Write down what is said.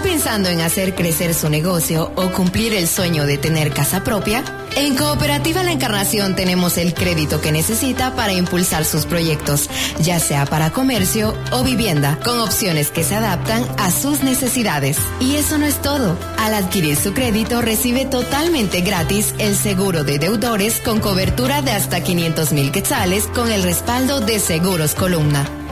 ¿Está pensando en hacer crecer su negocio o cumplir el sueño de tener casa propia? En Cooperativa La Encarnación tenemos el crédito que necesita para impulsar sus proyectos, ya sea para comercio o vivienda, con opciones que se adaptan a sus necesidades. Y eso no es todo. Al adquirir su crédito, recibe totalmente gratis el seguro de deudores con cobertura de hasta 500,000 quetzales con el respaldo de Seguros Columna.